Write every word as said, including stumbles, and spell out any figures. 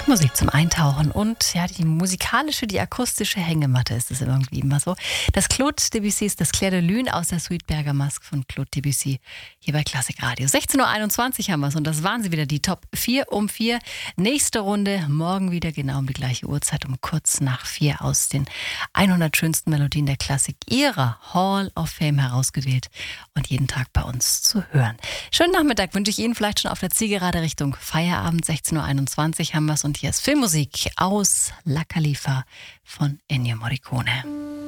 Musik zum Eintauchen und ja, die musikalische, die akustische Hängematte ist es irgendwie immer so. Das Claude Debussy ist das Clair de Lune aus der Suite Bergamasque von Claude Debussy hier bei Klassik Radio. sechzehn Uhr einundzwanzig haben wir es und das waren sie wieder, die Top vier um vier. Nächste Runde morgen wieder genau um die gleiche Uhrzeit, um kurz nach vier aus den hundert schönsten Melodien der Klassik ihrer Hall of Fame herausgewählt und jeden Tag bei uns zu hören. Schönen Nachmittag wünsche ich Ihnen, vielleicht schon auf der Zielgerade Richtung Feierabend. sechzehn Uhr einundzwanzig haben wir es und hier ist Filmmusik aus La Califa von Ennio Morricone.